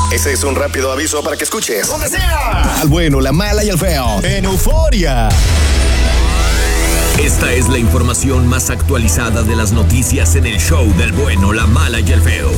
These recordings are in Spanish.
Ese es un rápido aviso para que escuches donde sea al bueno, la mala y el feo en Euforia. Esta es la información más actualizada de las noticias en el show del bueno, la mala y el feo.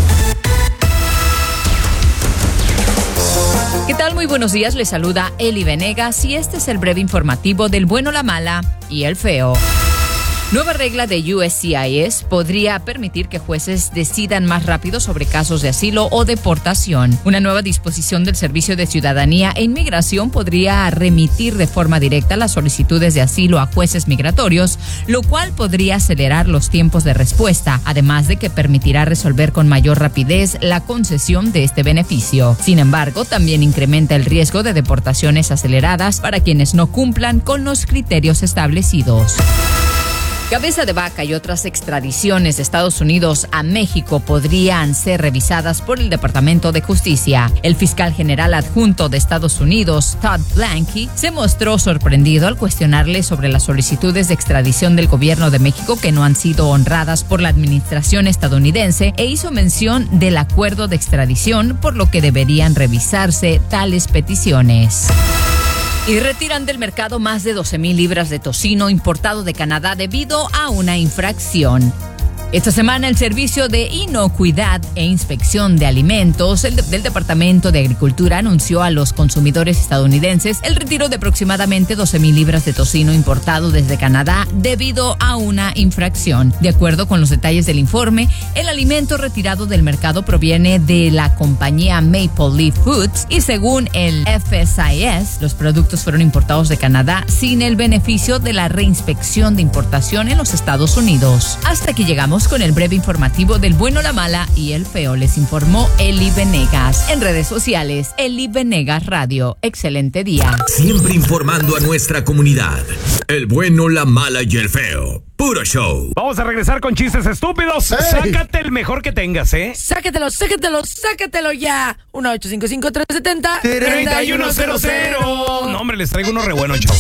¿Qué tal? Muy buenos días, les saluda Eli Venegas y este es el breve informativo del bueno, la mala y el feo. Nueva regla de USCIS podría permitir que jueces decidan más rápido sobre casos de asilo o deportación. Una nueva disposición del Servicio de Ciudadanía e Inmigración podría remitir de forma directa las solicitudes de asilo a jueces migratorios, lo cual podría acelerar los tiempos de respuesta, además de que permitirá resolver con mayor rapidez la concesión de este beneficio. Sin embargo, también incrementa el riesgo de deportaciones aceleradas para quienes no cumplan con los criterios establecidos. Cabeza de vaca y otras extradiciones de Estados Unidos a México podrían ser revisadas por el Departamento de Justicia. El fiscal general adjunto de Estados Unidos, Todd Blanke, se mostró sorprendido al cuestionarle sobre las solicitudes de extradición del gobierno de México que no han sido honradas por la administración estadounidense e hizo mención del acuerdo de extradición, por lo que deberían revisarse tales peticiones. Y retiran del mercado más de 12,000 libras de tocino importado de Canadá debido a una infracción. Esta semana el Servicio de Inocuidad e Inspección de Alimentos del Departamento de Agricultura anunció a los consumidores estadounidenses el retiro de aproximadamente 12,000 libras de tocino importado desde Canadá debido a una infracción. De acuerdo con los detalles del informe, el alimento retirado del mercado proviene de la compañía Maple Leaf Foods y según el FSIS, los productos fueron importados de Canadá sin el beneficio de la reinspección de importación en los Estados Unidos. Hasta aquí llegamos con el breve informativo del bueno, la mala y el feo. Les informó Eli Venegas. En redes sociales, Eli Venegas Radio. Excelente día. Siempre informando a nuestra comunidad. El bueno, la mala y el feo. Puro show. Vamos a regresar con chistes estúpidos. Hey. Sácate el mejor que tengas, ¿eh? Sácatelo ya. 1-855-370-3100. No, hombre, les traigo uno re bueno, chavo.